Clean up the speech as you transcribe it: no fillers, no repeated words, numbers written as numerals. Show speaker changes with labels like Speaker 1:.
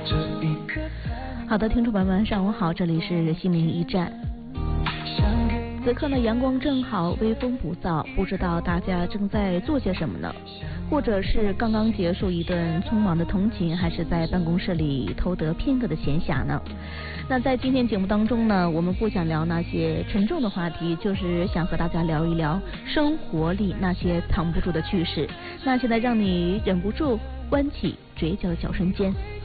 Speaker 1: 好的，听众朋友们，上午好，这里是心灵驿站。此刻呢，阳光正好，微风不燥，不知道大家正在做些什么呢？或者是刚刚结束一顿匆忙的通勤，还是在办公室里偷得片刻的闲暇呢？那在今天节目当中呢，我们不想聊那些沉重的话题，就是想和大家聊一聊生活里那些藏不住的趣事，那些呢让你忍不住弯起嘴角的小瞬间。